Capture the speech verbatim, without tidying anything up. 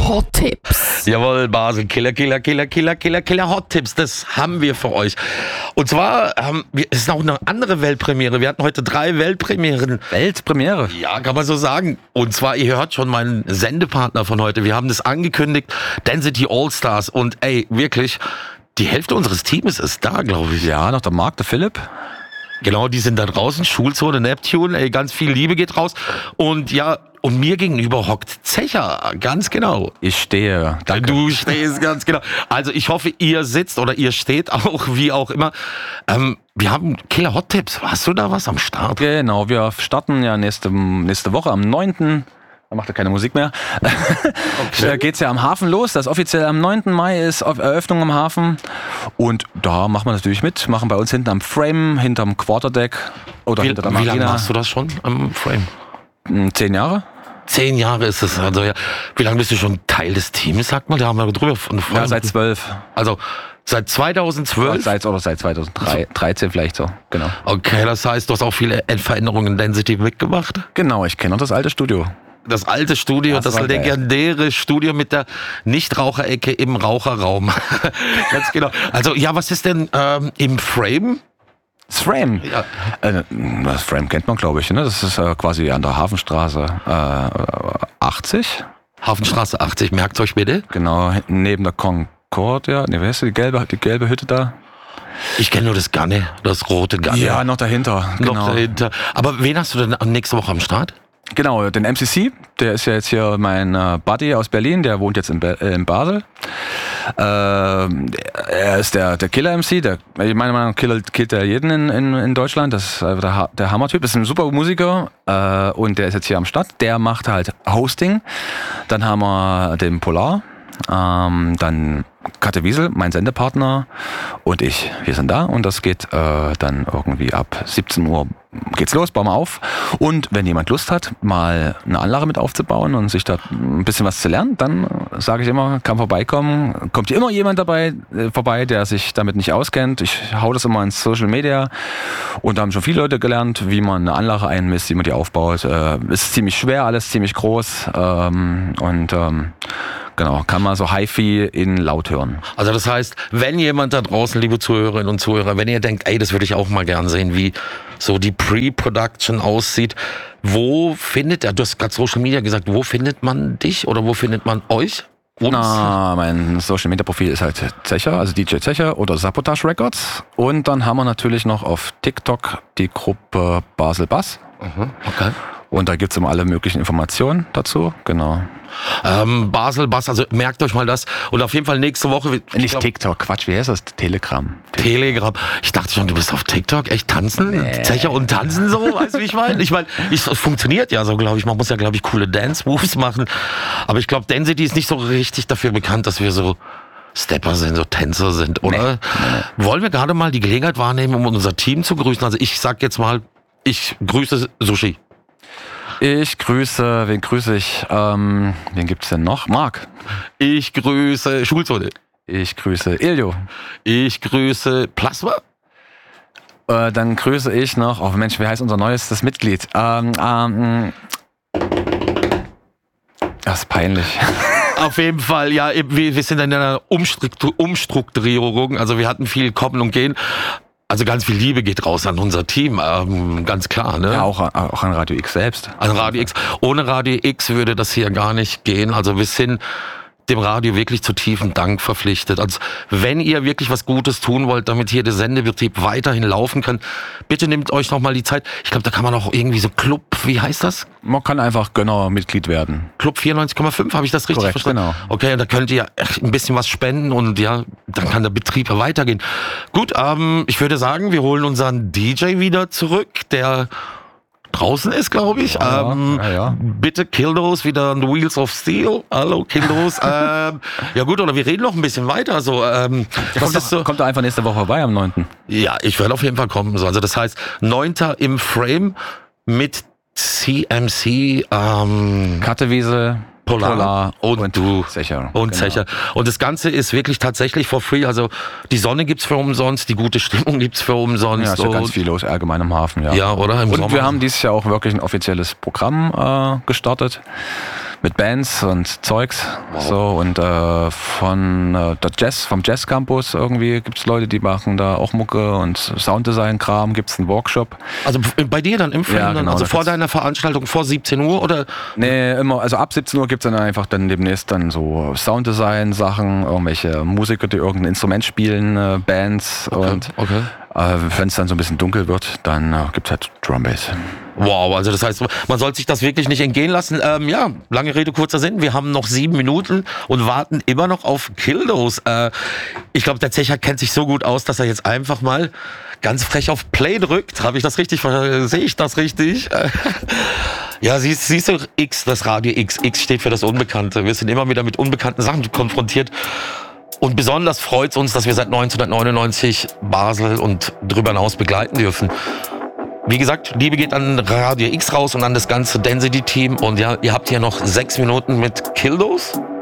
Hot Tipps. Jawohl, Basel, Killer, Killer, Killer, Killer, Killer, Killer Hot Tipps, das haben wir für euch. Und zwar, ähm, es ist auch eine andere Weltpremiere. Wir hatten heute drei Weltpremieren. Weltpremiere? Ja, kann man so sagen. Und zwar, ihr hört schon meinen Sendepartner von heute. Wir haben das angekündigt, Density All-Stars. Und ey, wirklich, die Hälfte unseres Teams ist da, glaube ich. Ja, noch der Marc, der Philipp. Genau, die sind da draußen, Schulzone, Neptune, ey, ganz viel Liebe geht raus. Und ja, und mir gegenüber hockt Zecher, ganz genau. Ich stehe, danke. Du stehst, ganz genau. Also ich hoffe, ihr sitzt oder ihr steht auch, wie auch immer. Ähm, wir haben Killer Hot Tipps. Hast du da was am Start? Genau, wir starten ja nächste, nächste Woche am neunten Da macht er keine Musik mehr. Okay. Da geht's ja am Hafen los. Das offiziell am neunten Mai ist Eröffnung am Hafen. Und da machen wir natürlich mit. Machen bei uns hinten am Frame, hinterm Quarterdeck oder wie, hinter der Wie Marina. lange machst du das schon am Frame? Zehn Jahre. Zehn Jahre ist es. Also ja. Wie lange bist du schon Teil des Teams, sagt man? Da haben wir drüber. Von ja, seit zwölf. Also seit zweitausendzwölf? Seit, oder seit zweitausenddreizehn vielleicht so, genau. Okay, das heißt, du hast auch viele Veränderungen in Density mitgemacht? Genau, ich kenne noch das alte Studio. Das alte Studio, das, das legendäre Studio mit der Nichtraucherecke im Raucherraum. Ganz genau. Also ja, was ist denn ähm, im Frame? Das Frame? Ja. Äh, das Frame kennt man, glaube ich. Ne? Das ist äh, quasi an der Hafenstraße äh, achtzig. Hafenstraße achtzig, merkt euch bitte. Genau, neben der Concordia. Ne, wer ist die gelbe, die gelbe Hütte da? Ich kenne nur das Ganne, das rote Ganne. Ja, noch dahinter. Genau. Noch dahinter. Aber wen hast du denn nächste Woche am Start? Genau, den M C C, der ist ja jetzt hier mein äh, Buddy aus Berlin, der wohnt jetzt in, Be- äh, in Basel. Äh, er ist der, der Killer-M C, der, ich meine Meinung, Killer killt er jeden in, in, in Deutschland, das ist der, ha- der Hammer-Typ, ist ein super Musiker äh, und der ist jetzt hier am Start, der macht halt Hosting. Dann haben wir den Polar, ähm, dann Katja Wiesel, mein Sendepartner und ich, wir sind da und das geht äh, dann irgendwie ab siebzehn Uhr geht's los, bauen wir auf. Und wenn jemand Lust hat, mal eine Anlage mit aufzubauen und sich da ein bisschen was zu lernen, dann sage ich immer, kann vorbeikommen. Kommt hier immer jemand dabei äh, vorbei, der sich damit nicht auskennt. Ich hau das immer ins Social Media und da haben schon viele Leute gelernt, wie man eine Anlage einmisst, wie man die aufbaut. Äh, ist ziemlich schwer, alles ziemlich groß ähm, und ähm, genau, kann man so Hi-Fi in laut hören. Also das heißt, wenn jemand da draußen, liebe Zuhörerinnen und Zuhörer, wenn ihr denkt, ey, das würde ich auch mal gern sehen, wie so die Pre-Production aussieht, wo findet er, du hast gerade Social Media gesagt, wo findet man dich oder wo findet man euch? Uns? Na, mein Social Media Profil ist halt Zecher, also D J Zecher oder Sabotage Records. Und dann haben wir natürlich noch auf TikTok die Gruppe Basel Bass. Mhm, okay. Und da gibt's immer alle möglichen Informationen dazu, genau. Ähm, Basel Bass, also merkt euch mal das. Und auf jeden Fall nächste Woche... Nicht glaub, TikTok, Quatsch, wie heißt das? Telegram. Telegram. Ich dachte schon, du bist auf TikTok. Echt tanzen? Nee. Zecher und tanzen so? Weißt du, wie ich meine? Ich meine, es funktioniert ja so, glaube ich. Man muss ja, glaube ich, coole Dance-Moves machen. Aber ich glaube, Density ist nicht so richtig dafür bekannt, dass wir so Stepper sind, so Tänzer sind, oder? Nee. Nee. Wollen wir gerade mal die Gelegenheit wahrnehmen, um unser Team zu grüßen? Also ich sag jetzt mal, ich grüße Sushi. Ich grüße, wen grüße ich? Ähm, wen gibt's denn noch? Marc. Ich grüße Schulzone. Ich grüße Iljo. Ich grüße Plasma. Äh, dann grüße ich noch, oh Mensch, wer heißt unser neuestes Mitglied? Ähm, ähm, das ist peinlich. Auf jeden Fall, ja, wir, wir sind in einer Umstrukturierung, also wir hatten viel Kommen und Gehen. Also ganz viel Liebe geht raus an unser Team, ähm, ganz klar. Ne? Ja, auch, auch an Radio X selbst. An Radio X. Ohne Radio X würde das hier gar nicht gehen. Also wir sind dem Radio wirklich zu tiefem Dank verpflichtet. Also wenn ihr wirklich was Gutes tun wollt, damit hier der Sendebetrieb weiterhin laufen kann, bitte nehmt euch noch mal die Zeit. Ich glaube, da kann man auch irgendwie so Club, wie heißt das? Man kann einfach Gönner-Mitglied werden. Club vierundneunzig Komma fünf, habe ich das richtig Korrekt, verstanden? Genau. Okay, da könnt ihr ein bisschen was spenden und ja, dann kann der Betrieb ja weitergehen. Gut, ähm, ich würde sagen, wir holen unseren D J wieder zurück, der draußen ist, glaube ich. Ja, ähm, ja, ja. Bitte Killdos wieder an The Wheels of Steel. Hallo Killdos. ähm, ja gut, oder wir reden noch ein bisschen weiter. So, ähm, ja, kommt, doch, so? kommt doch einfach nächste Woche vorbei am neunten Ja, ich werde auf jeden Fall kommen. So, also das heißt, neunten im Frame mit C M C, ähm, Katja Wiesel, Polar, Polar und, und du Zecher. Und genau. Zecher. Und das Ganze ist wirklich tatsächlich for free. Also die Sonne gibt's für umsonst, die gute Stimmung gibt's für umsonst. Ja, ist ja ganz viel los, allgemein im Hafen. Ja, ja oder? Im und Sommer. wir haben dieses Jahr auch wirklich ein offizielles Programm äh, gestartet mit Bands und Zeugs. Wow. So, und äh, von äh, der Jazz, vom Jazz Campus irgendwie gibt es Leute, die machen da auch Mucke und Sounddesign-Kram, gibt es einen Workshop. Also bei dir dann im Film, Ja, dann, genau, also da vor gibt's- deiner Veranstaltung, vor siebzehn Uhr oder? Nee, immer, also ab siebzehn Uhr gibt es dann einfach dann demnächst dann so Sounddesign-Sachen, irgendwelche Musiker, die irgendein Instrument spielen, äh, Bands und okay. äh, wenn es dann so ein bisschen dunkel wird, dann äh, gibt es halt Drum Bass. Wow, also das heißt, man sollte sich das wirklich nicht entgehen lassen. Ähm, ja, lange Rede, kurzer Sinn. Wir haben noch sieben Minuten und warten immer noch auf Killdos. Äh, ich glaube, der Zecher kennt sich so gut aus, dass er jetzt einfach mal ganz frech auf Play drückt. Habe ich das richtig? ver- Sehe ich das richtig? Ja, siehst, siehst du, X, das Radio X. X steht für das Unbekannte. Wir sind immer wieder mit unbekannten Sachen konfrontiert. Und besonders freut es uns, dass wir seit neunzehnhundertneunundneunzig Basel und darüber hinaus begleiten dürfen. Wie gesagt, Liebe geht an Radio X raus und an das ganze Density-Team. Und ja, ihr habt hier noch sechs Minuten mit Killdos.